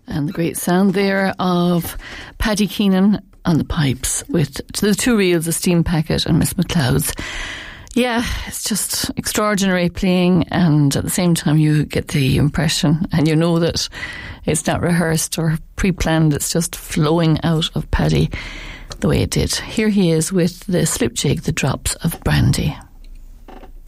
And the great sound there of Paddy Keenan on the pipes with the two reels, the Steam Packet and Miss McLeod's. Yeah, it's just extraordinary playing, and at the same time you get the impression and you know that it's not rehearsed or pre-planned, it's just flowing out of Paddy the way it did. Here he is with the slipjig, The Drops of Brandy.